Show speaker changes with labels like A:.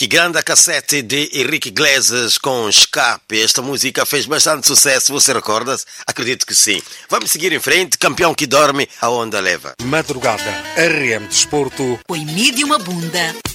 A: Que grande cassete de Henrique Iglesias com Escape. Esta música fez bastante sucesso, você recorda-se? Acredito que sim. Vamos seguir em frente. Campeão que dorme, a onda leva.
B: Madrugada, RM Desporto.
C: Põe mídia uma bunda.